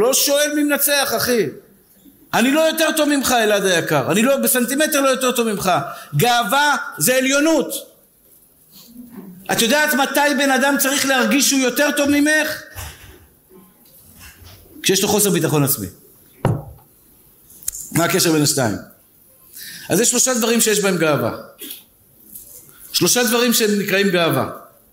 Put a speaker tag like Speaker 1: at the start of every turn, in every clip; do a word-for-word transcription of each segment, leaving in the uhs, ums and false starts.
Speaker 1: לא שואל מי מנצח, אחי. אני לא יותר טוב ממך, אלעד היקר. אני לא, בסנטימטר לא יותר טוב ממך. גאווה זה עליונות. את יודעת מתי בן אדם צריך להרגיש שהוא יותר טוב ממך? כשיש לו חוסר ביטחון עצמי. מה הקשר בין השתיים? אז יש שלושה דברים שיש בהם גאווה. שלושה דברים שהם נקראים גאווה.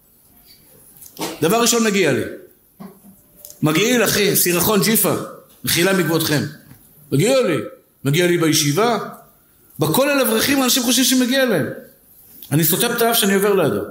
Speaker 1: דבר ראשון, מגיע לי. מגיע אחי, סירחון ג'יפה, מחילה מכבודכם. מגיע לי. מגיע לי בישיבה. בכל אל אברכים אנשים חושבים שמגיע להם. אני סוטה את האף שאני עובר לידו.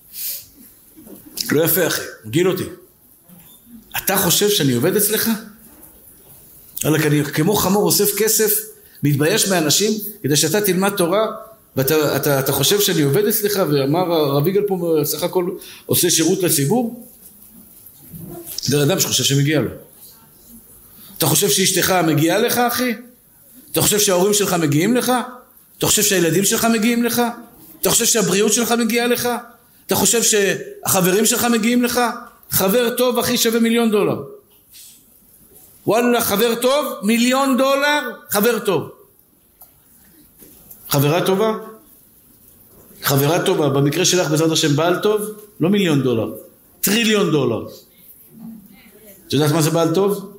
Speaker 1: לא יפה אחי, מגיל אותי. אתה חושב שאני עובד אצלך? אלא אני כמו חמור אוסף כסף, מתבייש מאנשים כדי שאתה תלמד תורה, ואתה אתה, אתה חושב שאני עובד אצלך, ואמר הרב יגאל פה סך הכל עושה שירות לציבור? זה אדם שחושב שמגיע לו. אתה חושב שאשתך מגיעה לך אחי? אתה חושב שההורים שלך מגיעים לך? אתה חושב שהילדים שלך מגיעים לך? אתה חושב שהבריאות שלך מגיעה לך? אתה חושב שהחברים שלך מגיעים לך? חבר טוב אחי שווה מיליון דולר. וואלה, חבר טוב, מיליון דולר, חבר טוב. חברה טובה? חברה טובה, במקרה שלך בעזרת השם בעל טוב, לא מיליון דולר, טריליון דולר. את יודעת מה זה בעל טוב?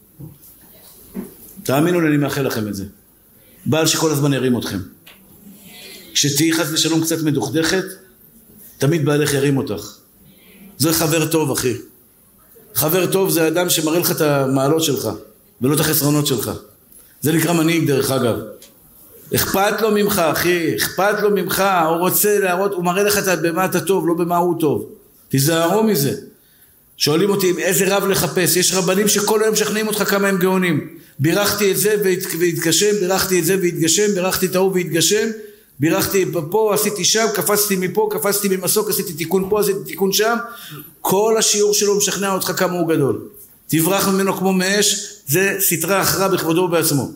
Speaker 1: תאמינו לי, אני מאחל לכם את זה. בעל שכל הזמן ירים אתכם. כשתהי חס ושלום קצת מדוכדכת, תמיד בעלך ירים אותך. זה חבר טוב אחי. חבר טוב זה האדם שמראה לך את המעלות שלך ולא את החסרונות שלך. זה נקרא מנהיג דרך אגב. אכפת לו ממך אחי, אכפת לו ממך, הוא רוצה להראות, הוא מראה לך במה אתה טוב, לא במה הוא טוב. תיזהרו מזה. שואלים אותי איזה רב לחפש, יש רבנים שכל היום משכנעים אותך כמה הם גאונים. בירכתי את זה והתגשם, בירכתי את זה והתגשם, בירכתי את ההוא והתגשם, בירכתי פה, עשיתי שם, קפצתי מפה, קפצתי ממסוק, עשיתי תיקון פה, עשיתי תיקון שם. כל השיעור שלו משכנע אותך כמה הוא גדול. תברח ממנו כמו מאש, זה סתרה אחרה בכבודו ובעצמו.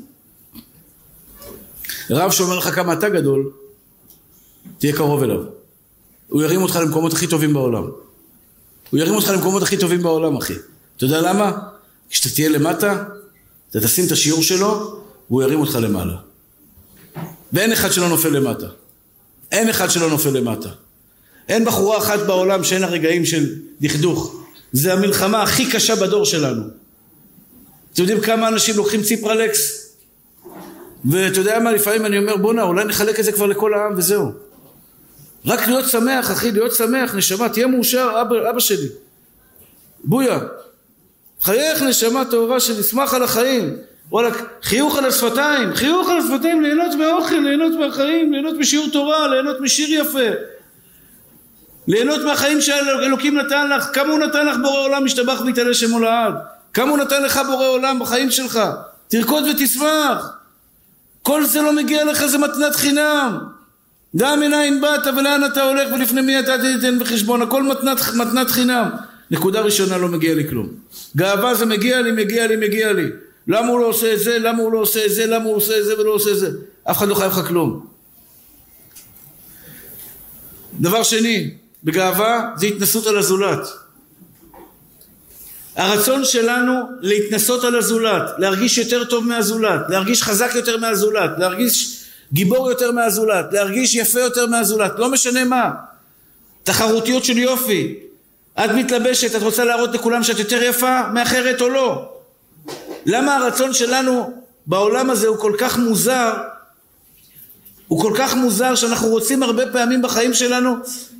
Speaker 1: רב שאומר לך כמה אתה גדול, תהיה קרוב אליו. הוא ירים אותך למקומות הכי טובים בעולם. הוא ירים אותך למקומות הכי טובים בעולם, אחי. אתה יודע למה? כשאתה תהיה למטה, אתה תשים את השיעור שלו, והוא ירים אותך למעלה. ואין אחד שלא נופל למטה. אין אחד שלא נופל למטה. אין בחורה אחת בעולם שאין הרגעים של דכדוך. זה המלחמה הכי קשה בדור שלנו. אתם יודעים כמה אנשים לוקחים ציפרלקס? ואתה יודע מה, לפעמים אני אומר, בוא נה, אולי נחלק את זה כבר לכל העם וזהו. רק להיות שמח, אחי, להיות שמח, נשמה, תהיה מאושר, אבא, אבא שלי. בויה. חייך, נשמה טהורה שלי, שמח על החיים. וואלה, חיוך על השפתיים, חיוך על השפתיים, ליהנות מהאוכל, ליהנות מהחיים, ליהנות משיעור תורה, ליהנות משיר יפה. ליהנות מהחיים שאלוקים נתן לך, כמה הוא נתן לך בורא עולם, משתבח ויתעלה שמו לעד. כמה הוא נתן לך בורא עולם בחיים שלך. תרקוד ותשמח. כל זה לא מגיע לך, זה מתנת חינם. דע מנין באת ולאן אתה הולך ולפני מי אתה תיתן בחשבון. הכל מתנת, מתנת חינם. נקודה ראשונה, לא מגיע לי כלום. גאווה זה מגיע לי, מגיע לי, מגיע לי. למה הוא לא עושה את זה, למה הוא לא עושה את זה, למה הוא עושה את זה ולא עושה את זה. אף אחד לא חייב לך כלום. דבר שני, בגאווה זה התנסות על הזולת. הרצון שלנו להתנסות על הזולת, להרגיש יותר טוב מהזולת, להרגיש חזק יותר מהזולת, להרגיש גיבור יותר מהזולת, להרגיש יפה יותר מהזולת, לא משנה מה. תחרותיות של יופי. את מתלבשת, את רוצה להראות לכולם שאת יותר יפה מאחרת או לא? למה הרצון שלנו בעולם הזה הוא כל כך מוזר? הוא כל כך מוזר שאנחנו רוצים הרבה פעמים בחיים שלנו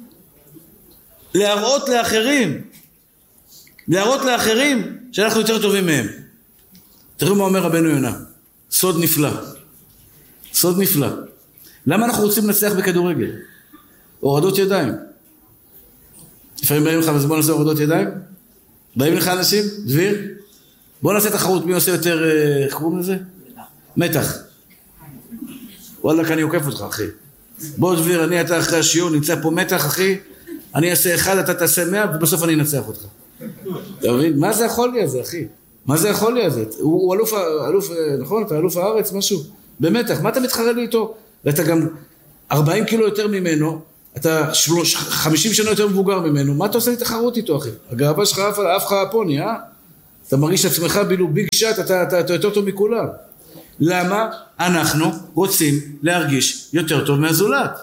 Speaker 1: להראות לאחרים, להראות לאחרים שאנחנו יותר טובים מהם. תראו מה אומר רבנו יונה, סוד נפלא, סוד נפלא. למה אנחנו רוצים לנצח בכדורגל? הורדות ידיים. לפעמים באים לך, אז בוא נעשה הורדות ידיים. באים לך אנשים, דביר, בוא נעשה תחרות, מי עושה יותר, איך קוראים לזה? מתח. וואלה, אני עוקף אותך, אחי. בוא דביר, אני אתה אחרי השיעור, נמצא פה מתח, אחי. אני אעשה אחד, אתה תעשה מאה, ובסוף אני אנצח אותך. אתה מבין? מה זה יכול לי הזה, אחי? מה זה יכול לי הזה? הוא, הוא אלוף, אלוף, נכון? אתה אלוף הארץ, משהו. במתח, מה אתה מתחרה לי איתו? ואתה גם ארבעים קילו יותר ממנו, אתה שלוש, חמישים שנה יותר מבוגר ממנו, מה אתה עושה לי תחרות איתו, אחי? הגאווה שלך עף לך הפוני, אה? אתה מרגיש עצמך בילו ביג שט, אתה, אתה, אתה יותר טוב מכולם. למה? אנחנו רוצים להרגיש יותר טוב מהזולת.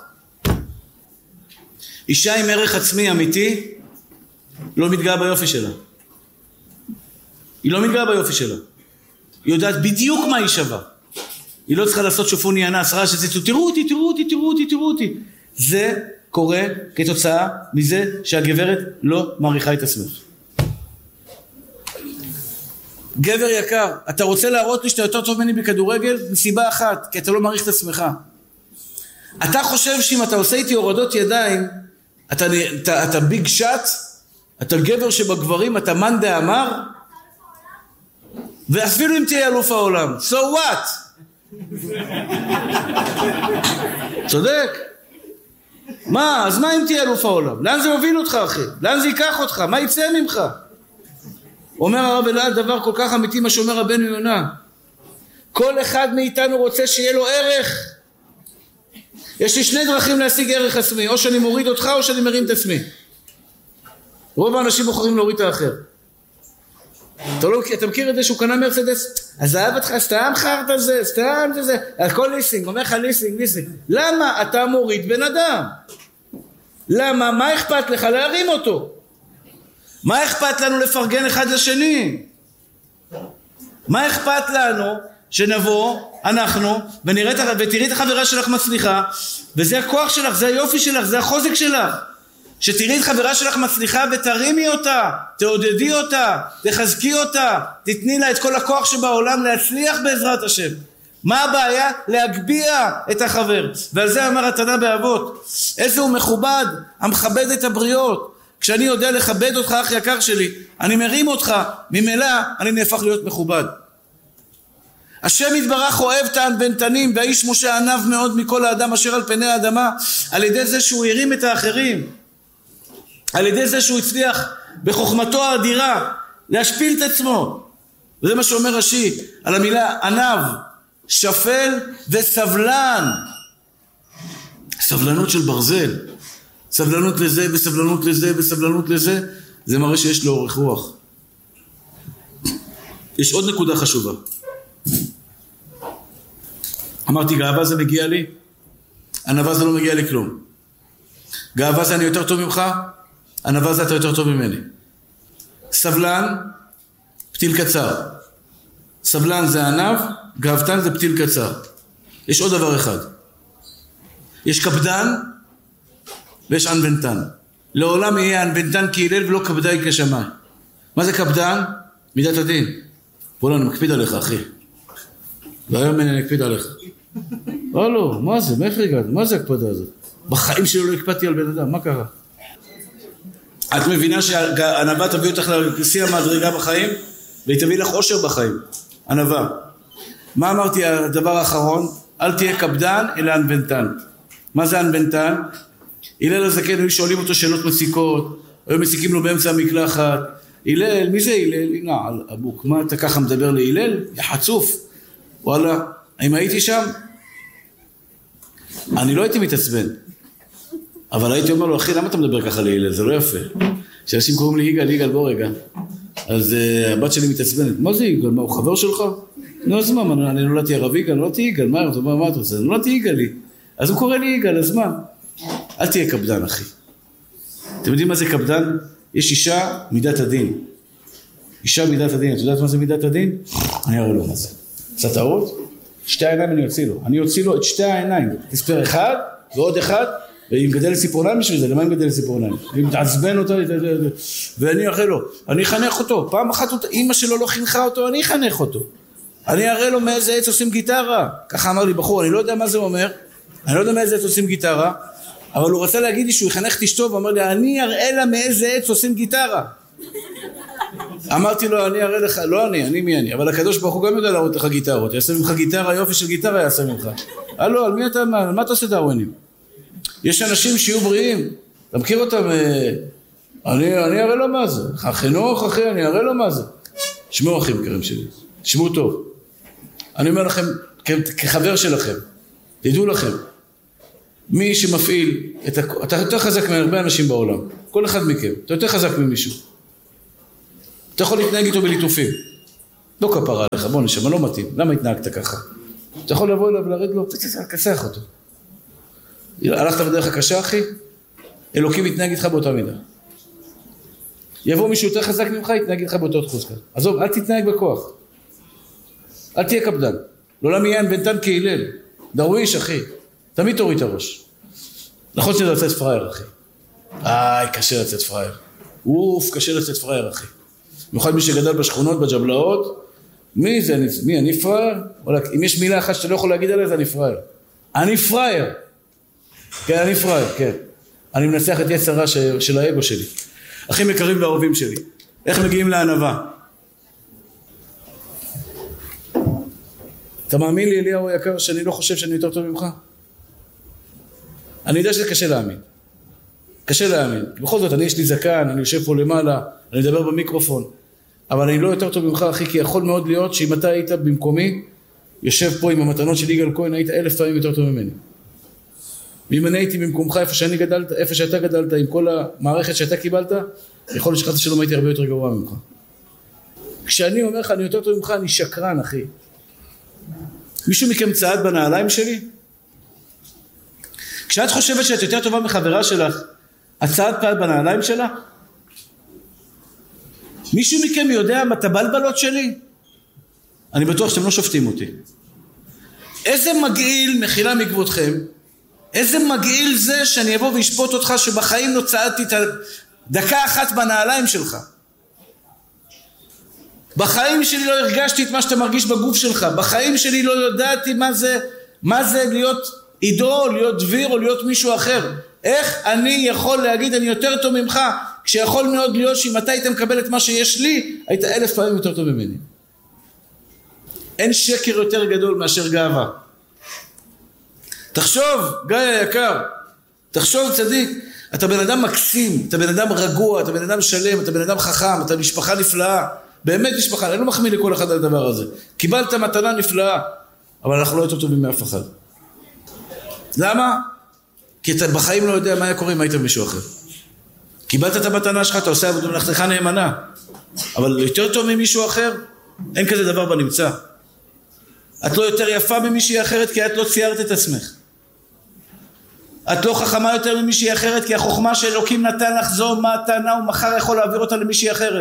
Speaker 1: אישה עם ערך עצמי אמיתי לא מתגאה ביופי שלה. היא לא מתגאה ביופי שלה. היא יודעת בדיוק מה היא שווה. היא לא צריכה לעשות שופוני אנס, רע שציצו, תראו אותי, תראו אותי, תראו אותי, תראו אותי. זה קורה כתוצאה מזה שהגברת לא מעריכה את עצמך. גבר יקר, אתה רוצה להראות לי שאתה יותר טוב ממני בכדורגל? מסיבה אחת, כי אתה לא מעריך את עצמך. אתה חושב שאם אתה עושה איתי הורדות ידיים, אתה, אתה, אתה ביג שט, אתה גבר שבגברים, אתה מן דאמר, ואפילו אם תהיה אלוף העולם, so what? צודק? מה? אז מה אם תהיה אלוף העולם? לאן זה הוביל אותך אחי? לאן זה ייקח אותך? מה יצא ממך? אומר הרב אלעד דבר כל כך אמיתי מה שאומר רבנו יונה. כל אחד מאיתנו רוצה שיהיה לו ערך. יש לי שני דרכים להשיג ערך עצמי, או שאני מוריד אותך או שאני מרים את עצמי. רוב האנשים בוחרים להוריד את האחר. אתה, לא, אתה מכיר את זה שהוא קנה מרצדס? אז אהב אותך, סתם חרת זה, סתם זה זה, הכל ליסינג, אומר לך ליסינג, ליסינג. למה אתה מוריד בן אדם? למה? מה אכפת לך להרים אותו? מה אכפת לנו לפרגן אחד לשני? מה אכפת לנו שנבוא, אנחנו, ונראה, ותראי את החברה שלך מצליחה, וזה הכוח שלך, זה היופי שלך, זה החוזק שלך. שתראי את חברה שלך מצליחה ותרימי אותה, תעודדי אותה, תחזקי אותה, תתני לה את כל הכוח שבעולם להצליח בעזרת השם. מה הבעיה? להגביה את החבר. ועל זה אמר התנא באבות, איזה הוא מכובד, המכבד את הבריות. כשאני יודע לכבד אותך אח יקר שלי, אני מרים אותך, ממילא אני נהפך להיות מכובד. השם יתברך אוהב את הענוותנים, והאיש משה ענב מאוד מכל האדם אשר על פני האדמה, על ידי זה שהוא הרים את האחרים, על ידי זה שהוא הצליח בחוכמתו האדירה להשפיל את עצמו. וזה מה שאומר רש"י על המילה ענב, שפל וסבלן. סבלנות של ברזל, סבלנות לזה וסבלנות לזה וסבלנות לזה, זה מראה שיש לו אורך רוח. יש עוד נקודה חשובה. אמרתי גאווה זה מגיע לי, ענווה זה לא מגיע לי כלום. גאווה זה אני יותר טוב ממך, ענווה זה אתה יותר טוב ממני. סבלן, פתיל קצר. סבלן זה ענב, גאוותן זה פתיל קצר. יש עוד דבר אחד. יש קפדן ויש ענוותן. לעולם יהיה ענוותן כהלל ולא קפדאי כשמיים. מה זה קפדן? מידת הדין. בוא לא, אני מקפיד עליך אחי. והיום אני מקפיד עליך. לא, לא, מה זה? מאיפה הגעת? מה זה הקפדה הזאת? בחיים שלי לא הקפדתי על בן אדם, מה קרה? את מבינה שהענווה תביא אותך לשיא המדרגה בחיים, והיא תביא לך אושר בחיים. ענווה. מה אמרתי הדבר האחרון? אל תהיה קפדן, אלא ענוותן. מה זה ענוותן? הלל הזקן, היו שואלים אותו שאלות מציקות, היו מציקים לו באמצע המקלחת. הלל, מי זה הלל? הנה, אבוק, מה אתה ככה מדבר להלל? יא חצוף. וואלה, אם הייתי שם, אני לא הייתי מתעצבן. אבל הייתי אומר לו, אחי, למה אתה מדבר ככה להילל? זה לא יפה. שאנשים קוראים לי יגאל, יגאל, בוא רגע. אז uh, הבת שלי מתעצבנת. מה זה יגאל? מה, הוא חבר שלך? נו, אז מה, אני נולדתי ערב יגאל, נולדתי יגאל, מה, מה, מה אתה רוצה? נולדתי יגאלי. אז הוא קורא לי יגאל, אז מה? אל תהיה קפדן, אחי. אתם יודעים מה זה קפדן? יש אישה מידת הדין. אישה מידת הדין. את יודעת מה זה מידת הדין? אני אראה לו מה זה. קצת תאות? שתי העיניים אני אוציא לו. אני אוציא לו את שתי העיניים. תספר אחד ועוד אחד. והיא מגדלת ציפורניים בשביל זה, למה היא מגדלת ציפורניים? היא מתעצבן אותה, ואני אראה לו, אני אחנך אותו, פעם אחת אמא שלו לא חינכה אותו, אני אחנך אותו. אני אראה לו מאיזה עץ עושים גיטרה, ככה אמר לי בחור, אני לא יודע מה זה אומר, אני לא יודע מאיזה עץ עושים גיטרה, אבל הוא רצה להגיד לי שהוא יחנך את אשתו, ואמר לי, אני אראה לה מאיזה עץ עושים גיטרה. אמרתי לו, אני אראה לך, לא אני, אני מי אני, אבל הקדוש ברוך הוא גם יודע להראות לך גיטרות, יעשה ממך גיטרה, יופי של גיטרה יעשה ממך. הלו, על מי אתה, מה אתה עושה דרווינים? יש אנשים שיהיו בריאים, אתה מכיר אותם, אני, אני אראה לו מה זה, החינוך אחי, אני אראה לו מה זה. שמעו אחים יקרים שלי, שמעו טוב. אני אומר לכם, כחבר שלכם, תדעו לכם, מי שמפעיל, את הכ... אתה יותר חזק מהרבה אנשים בעולם, כל אחד מכם, אתה יותר חזק ממישהו. אתה יכול להתנהג איתו בליטופים. לא כפרה עליך, בוא נשמע, לא מתאים. למה התנהגת ככה? אתה יכול לבוא אליו ולהרד לו, תכסח אותו. הלכת בדרך הקשה, אחי? אלוקים יתנהג איתך באותה מידה. יבוא מישהו יותר חזק ממך, יתנהג איתך באותו דחוס כאן. עזוב, אל תתנהג בכוח. אל תהיה קפדן. לעולם יען בנתן כהלל. דרוויש, אחי. תמיד תוריד את הראש. נכון שזה לצאת פרייר, אחי. איי, קשה לצאת פרייר. אוף, קשה לצאת פרייר, אחי. במיוחד מי שגדל בשכונות, בג'בלאות. מי זה? מי? אני פרייר? אם יש מילה אחת שאתה לא יכול להגיד עליה, זה אני פרייר. אני פרייר. כן, אני פרייר, כן. אני מנצח את יצרה של האגו שלי. אחים יקרים ואהובים שלי. איך מגיעים לענווה? אתה מאמין לי, אליהו היקר, שאני לא חושב שאני יותר טוב ממך? אני יודע שזה קשה להאמין. קשה להאמין. בכל זאת, אני יש לי זקן, אני יושב פה למעלה, אני מדבר במיקרופון. אבל אני לא יותר טוב ממך, אחי, כי יכול מאוד להיות שאם אתה היית במקומי, יושב פה עם המתנות של יגאל כהן, היית אלף פעמים יותר טוב ממני. ואם אני הייתי במקומך, איפה שאני גדלת, איפה שאתה גדלת, עם כל המערכת שאתה קיבלת, יכול להיות שחצי שלום הייתי הרבה יותר גרוע ממך. כשאני אומר לך, אני יותר טוב ממך, אני שקרן, אחי. מישהו מכם צעד בנעליים שלי? כשאת חושבת שאת יותר טובה מחברה שלך, את צעד פעד בנעליים שלה? מישהו מכם יודע מה את הבלבלות שלי? אני בטוח שאתם לא שופטים אותי. איזה מגעיל מחילה מכבודכם, איזה מגעיל זה שאני אבוא וישפוט אותך שבחיים לא צעדתי את הדקה אחת בנעליים שלך. בחיים שלי לא הרגשתי את מה שאתה מרגיש בגוף שלך. בחיים שלי לא ידעתי מה זה, מה זה להיות עידו, או להיות דביר, או להיות מישהו אחר. איך אני יכול להגיד אני יותר טוב ממך, כשיכול מאוד להיות שאם אתה היית מקבל את מה שיש לי, היית אלף פעמים יותר טוב ממני. אין שקר יותר גדול מאשר גאווה. תחשוב, גיא היקר, תחשוב צדיק, אתה בן אדם מקסים, אתה בן אדם רגוע, אתה בן אדם שלם, אתה בן אדם חכם, אתה משפחה נפלאה, באמת משפחה, אני לא מחמיא לכל אחד על הדבר הזה. קיבלת מתנה נפלאה, אבל אנחנו לא יותר טובים מאף אחד. למה? כי אתה בחיים לא יודע מה היה קורה אם היית מישהו אחר. קיבלת את המתנה שלך, אתה עושה עבודה מלאכתך נאמנה, אבל יותר טוב ממישהו אחר, אין כזה דבר בנמצא. את לא יותר יפה ממישהי אחרת כי את לא ציירת את עצמך. את לא חכמה יותר ממישהי אחרת כי החוכמה שאלוקים נתן לך זו מתנה ומחר יכול להעביר אותה למישהי אחרת.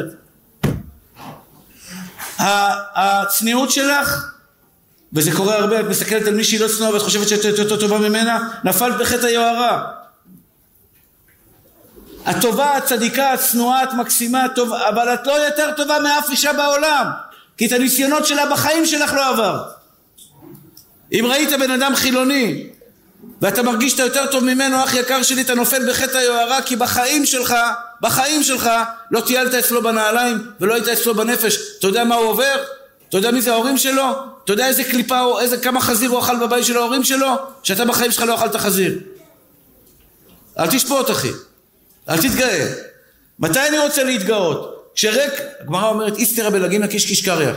Speaker 1: הצניעות שלך, וזה קורה הרבה, את מסתכלת על מישהי לא צנועה ואת חושבת שאת יותר טובה ממנה, נפלת בחטא היוהרה. הטובה, הצדיקה, הצנועה, את מקסימה, טוב, אבל את לא יותר טובה מאף אישה בעולם, כי את הניסיונות שלה בחיים שלך לא עבר. אם ראית בן אדם חילוני ואתה מרגיש שאתה יותר טוב ממנו, אח יקר שלי, אתה נופל בחטא היוהרה, כי בחיים שלך, בחיים שלך לא טיילת אצלו בנעליים ולא היית אצלו בנפש. אתה יודע מה הוא עובר? אתה יודע מי זה ההורים שלו? אתה יודע איזה קליפה או איזה כמה חזיר הוא אכל בבית של ההורים שלו? שאתה בחיים שלך לא אכלת חזיר. אל תשפוט, אחי, אל תתגאה. מתי אני רוצה להתגאות? כשרק, הגמרא אומרת איסתרא בלגינא קיש קיש קריא.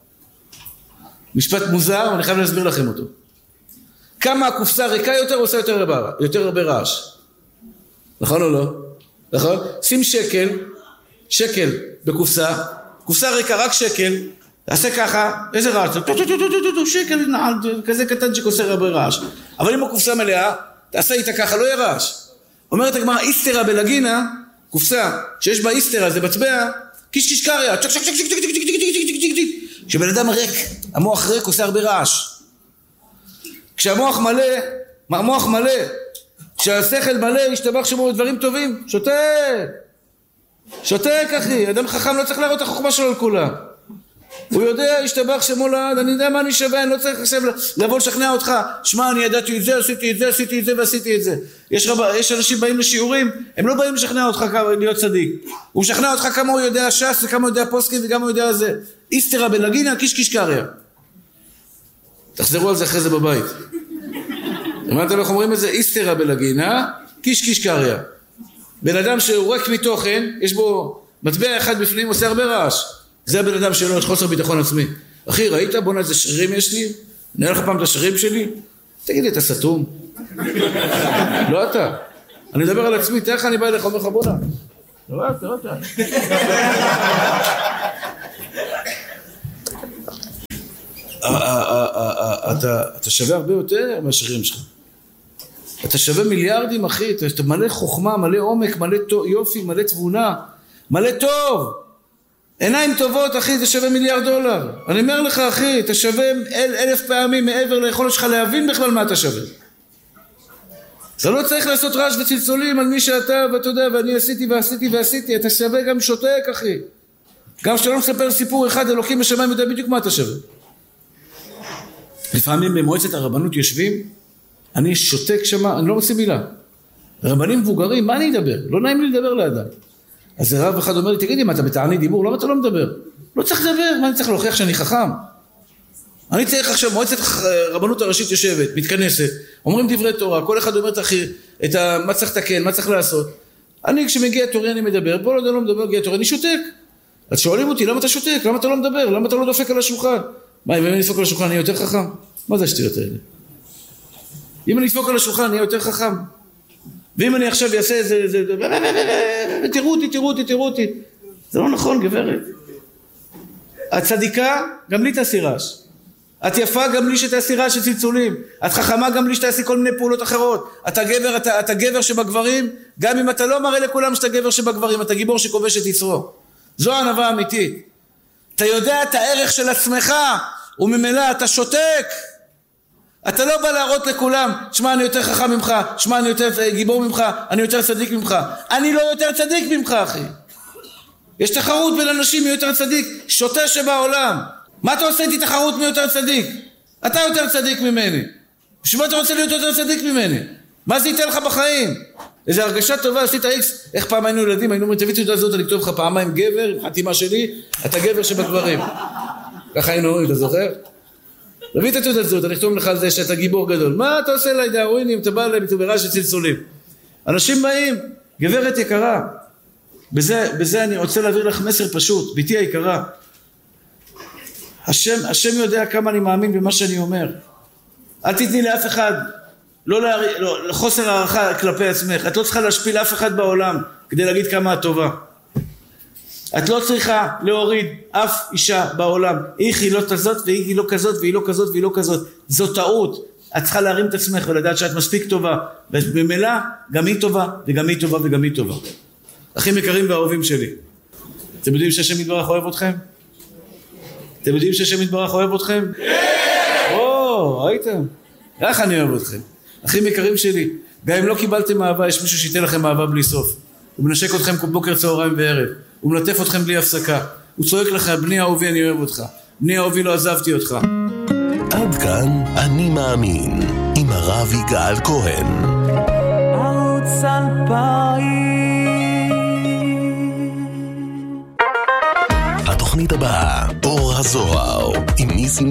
Speaker 1: משפט מוזר, ואני חייב להסביר לכם אותו. כמה הקופסה ריקה יותר, עושה יותר הרבה, יותר הרבה רעש. נכון או לא? נכון? שים שקל, שקל בקופסה, קופסה ריקה רק שקל, תעשה ככה, איזה רעש? שקל כזה קטן שעושה הרבה רעש. אבל אם הקופסה מלאה, תעשה איתה ככה, לא יהיה רעש. אומרת הגמרא איסתרא בלגינא, קופסה שיש בה איסתרא, זה מצבע, קיש קיש קריא, צ'ק צ'ק צ'ק צ'ק צ'ק צ'ק צ'ק צ'ק. כשבן אדם ריק, המוח ריק עושה הרבה רעש. כשהמוח מלא, המוח מלא, כשהשכל מלא, ישתבח שמו דברים טובים, שותק. שותק, אחי. אדם חכם לא צריך להראות את החוכמה שלו לכולם. הוא יודע, ישתבח שמו לעד, אני יודע מה אני שווה, אני לא צריך עכשיו לבוא לשכנע אותך. שמע, אני ידעתי את זה, עשיתי את זה, עשיתי את זה ועשיתי את זה. יש, רב, יש אנשים באים לשיעורים, הם לא באים לשכנע אותך כמה להיות צדיק. הוא משכנע אותך כמה הוא יודע ש"ס וכמה הוא יודע פוסקים וכמה הוא יודע זה. איסתרא בלגינא קיש קיש קריא. תחזרו על זה אחרי זה בבית. אמרתם איך אומרים את זה? איסתרא בלגינא קיש קיש קריא. בן אדם שהוא ריק מתוכן, יש בו מטבע אחד בפנים, עושה הרבה רעש. זה הבן אדם שלו, יש חוסר ביטחון עצמי. אחי, ראית? בוא נע, איזה שרירים יש לי? נראה לך פעם את השרירים שלי? תגיד לי, אתה סתום? לא אתה. אני מדבר על עצמי, תראה איך אני בא אליך, אומר לך, בוא נע. לא אתה, לא אתה. אתה שווה הרבה יותר מהשרירים שלך. אתה שווה מיליארדים, אחי. אתה מלא חוכמה, מלא עומק, מלא יופי, מלא תבונה, מלא טוב. עיניים טובות, אחי, זה שווה מיליארד דולר. אני אומר לך, אחי, אתה שווה אל, אלף פעמים מעבר ליכולת שלך להבין בכלל מה אתה שווה. אתה לא צריך לעשות רעש וצלצולים על מי שאתה, ואתה יודע, ואני עשיתי ועשיתי ועשיתי. אתה שווה גם שותק, אחי. גם שאתה לא מספר סיפור אחד, אלוקים בשמיים יודע בדיוק מה אתה שווה. לפעמים במועצת הרבנות יושבים, אני שותק שמה, אני לא רוצה מילה. רבנים מבוגרים, מה אני אדבר? לא נעים לי לדבר לאדם. אז רב אחד אומר לי, תגידי, מה אתה בתעני דיבור? למה אתה לא מדבר? לא צריך לדבר, מה אני צריך להוכיח שאני חכם? אני צריך עכשיו, מועצת רבנות הראשית יושבת, מתכנסת, אומרים דברי תורה, כל אחד אומר את ה, מה צריך לתקן, מה צריך לעשות. אני כשמגיע תורי אני מדבר, פה לא, לא מדבר, מגיע תורי, אני שותק. אז שואלים אותי, למה אתה שותק? למה אתה לא מדבר? למה אתה לא דופק על השולחן? מה, אם אני אדפוק על השולחן אני יותר חכם? מה זה השטויות האלה? אם אני אדפוק על השולחן אני יותר חכם. ואם אני עכשיו אעשה איזה, תראו אותי, תראו אותי, תראו אותי. זה לא נכון, גברת. את צדיקה, גם לי תעשי רעש. את יפה, גם לי שתעשי רעש של צלצולים. את חכמה, גם לי שתעשי כל מיני פעולות אחרות. אתה גבר, אתה, אתה גבר שבגברים, גם אם אתה לא מראה לכולם שאתה גבר שבגברים, אתה גיבור שכובש את יצרו. זו הענווה האמיתית. אתה יודע את הערך של עצמך, וממילא אתה שותק. אתה לא בא להראות לכולם, שמע אני יותר חכם ממך, שמע אני יותר גיבור ממך, אני יותר צדיק ממך. אני לא יותר צדיק ממך, אחי. יש תחרות בין אנשים מי יותר צדיק, שוטה שבעולם. מה אתה עושה איתי תחרות מי יותר צדיק? אתה יותר צדיק ממני. בשביל מה אתה רוצה להיות יותר צדיק ממני? מה זה ייתן לך בחיים? איזו הרגשה טובה, עשית איקס, איך פעם היינו ילדים, היינו אומרים, תביא תעודת זהות, אני אכתוב לך פעמיים גבר, חתימה שלי, אתה גבר שבגברים. ככה היינו אומרים, אתה זוכר? תביא את התעודת זהות, אני אכתוב לך על זה שאתה גיבור גדול. מה אתה עושה לי דאווינים, אתה בא להם ברעש של צלצולים. אנשים באים, גברת יקרה. בזה, בזה אני רוצה להעביר לך מסר פשוט, ביתי היקרה. השם, השם יודע כמה אני מאמין במה שאני אומר. אל תתני לאף אחד, לא, לה, לא לחוסר הערכה כלפי עצמך. את לא צריכה להשפיל אף אחד בעולם כדי להגיד כמה את טובה. את לא צריכה להוריד אף אישה בעולם. היא לא כזאת והיא לא כזאת והיא לא כזאת והיא לא כזאת. זו טעות. את צריכה להרים את עצמך ולדעת שאת מספיק טובה. ובמילא גם היא טובה וגם היא טובה וגם היא טובה. אחים יקרים ואהובים שלי. אתם יודעים שהשם יתברך אוהב אתכם? אתם יודעים שהשם יתברך אוהב אתכם? כן! או, ראיתם? איך אני אוהב אתכם? אחים יקרים שלי, גם אם לא קיבלתם אהבה, יש מישהו שייתן לכם אהבה בלי סוף. הוא מנשק אתכם כל בוקר, צהריים וערב. הוא מלטף אתכם בלי הפסקה. הוא צועק לך, בני אהובי אני אוהב אותך. בני אהובי לא עזבתי אותך.
Speaker 2: עד כאן אני מאמין, עם הרב יגאל כהן. ערוץ אלפיים. התוכנית הבאה, אור הזוהר, עם ניסים